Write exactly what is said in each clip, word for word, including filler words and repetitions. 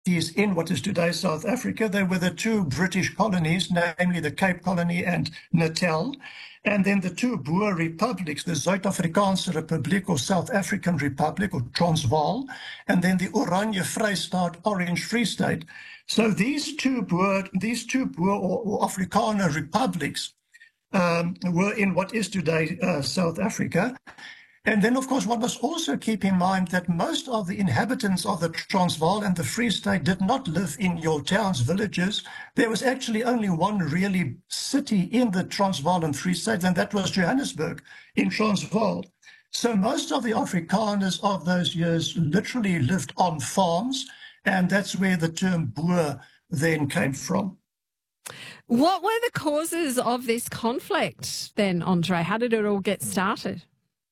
in what is today South Africa. They were the two British colonies, namely the Cape Colony and Natal, and then the two Boer republics, the Zuid-Afrikaanse Republiek or South African Republic or Transvaal, and then the Oranje Vrystaat, Orange Free State. So these two Boer, these two Boer or, or Afrikaner republics um, were in what is today uh, South Africa. And then, of course, one must also keep in mind that most of the inhabitants of the Transvaal and the Free State did not live in your towns, villages. There was actually only one really city in the Transvaal and Free State, and that was Johannesburg in Transvaal. So most of the Afrikaners of those years literally lived on farms, and that's where the term Boer then came from. What were the causes of this conflict then, Andre? How did it all get started?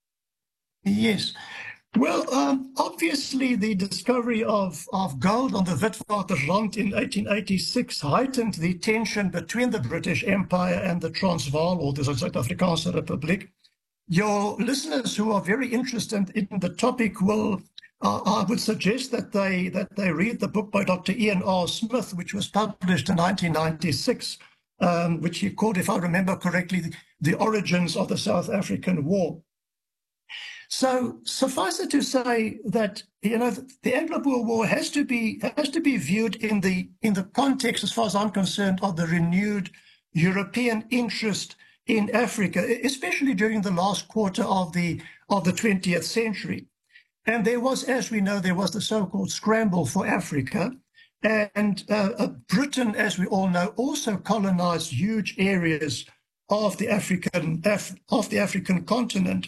Yes. Well, um, obviously, the discovery of, of gold on the Witwatersrand in eighteen eighty-six heightened the tension between the British Empire and the Transvaal, or the Zuid-Afrikaanse Republiek. Your listeners who are very interested in the topic will, uh, I would suggest that they, that they read the book by Doctor Ian R. Smith, which was published in nineteen ninety-six, um, which he called, if I remember correctly, the, the Origins of the South African War. So suffice it to say that, you know, the Anglo-Boer War has to be has to be viewed in the in the context, as far as I'm concerned, of the renewed European interest in Africa, especially during the last quarter of the of the twentieth century. And there was, as we know, there was the so-called scramble for Africa, and uh, Britain, as we all know, also colonized huge areas of the African Af of the African continent.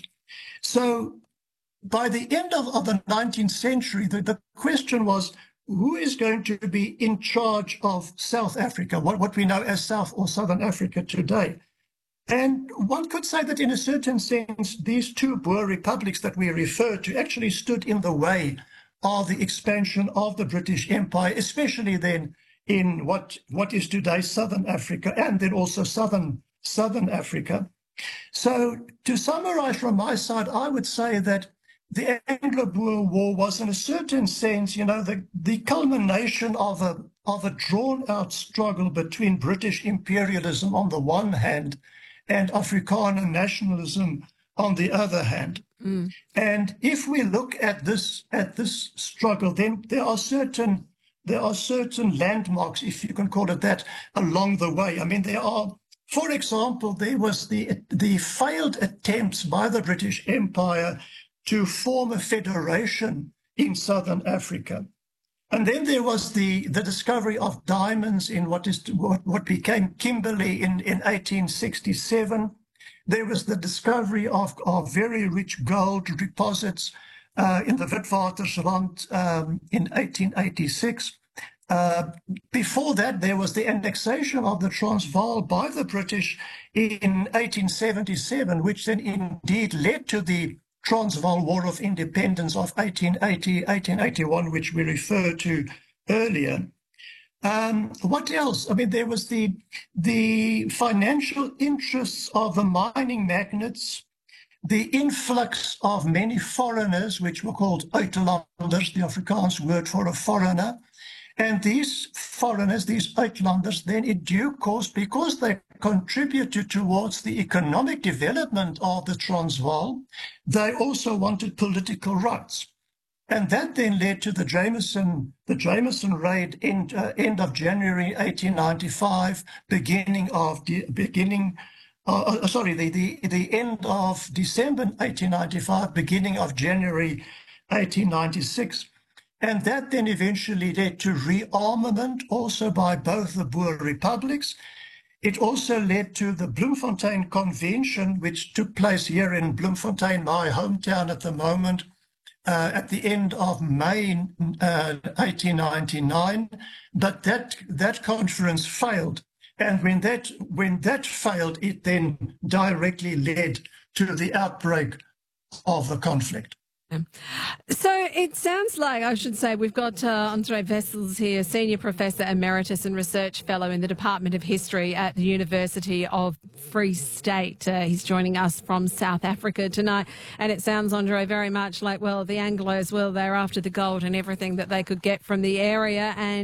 So by the end of, of the nineteenth century, the, the question was, who is going to be in charge of South Africa, what, what we know as South or Southern Africa today? And one could say that in a certain sense, these two Boer republics that we refer to actually stood in the way of the expansion of the British Empire, especially then in what, what is today Southern Africa and then also Southern, Southern Africa. So to summarize from my side, I would say that the Anglo-Boer War was, in a certain sense, you know, the, the culmination of a, of a drawn-out struggle between British imperialism on the one hand and Afrikaner nationalism on the other hand. Mm. And if we look at this at this struggle, then there are certain there are certain landmarks, if you can call it that, along the way. I mean, there are. For example, there was the, the failed attempts by the British Empire to form a federation in Southern Africa. And then there was the, the discovery of diamonds in what is what, what became Kimberley in, in eighteen sixty-seven. There was the discovery of, of very rich gold deposits uh, in the Witwatersrand um, in eighteen eighty-six. Uh, before that, there was the annexation of the Transvaal by the British in eighteen seventy-seven, which then indeed led to the Transvaal War of Independence of eighteen eighty, eighteen eighty-one, which we referred to earlier. Um, what else? I mean, there was the, the financial interests of the mining magnates, the influx of many foreigners, which were called Uitlanders, the Afrikaans word for a foreigner. And these foreigners, these Uitlanders, then in due course, because they contributed towards the economic development of the Transvaal, they also wanted political rights. And that then led to the Jameson, the Jameson raid in uh, end of January eighteen ninety-five, beginning of the beginning, uh, uh, sorry, the, the the end of December eighteen ninety-five, beginning of January eighteen ninety-six. And that then eventually led to rearmament also by both the Boer republics. It also led to the Bloemfontein Convention, which took place here in Bloemfontein, my hometown at the moment, uh, at the end of May uh, eighteen ninety-nine. But that, that conference failed. And when that, when that failed, it then directly led to the outbreak of the conflict. So it sounds like, I should say, we've got uh, Andre Wessels here, Senior Professor Emeritus and Research Fellow in the Department of History at the University of Free State. Uh, he's joining us from South Africa tonight. And it sounds, Andre, very much like, well, the Anglos, well, they're after the gold and everything that they could get from the area. And